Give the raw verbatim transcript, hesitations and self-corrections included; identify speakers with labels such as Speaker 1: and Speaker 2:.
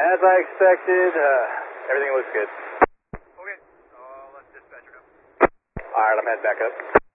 Speaker 1: As I expected, uh, everything looks good.
Speaker 2: Okay, I'll let dispatcher know.
Speaker 1: Alright, I'm heading back up.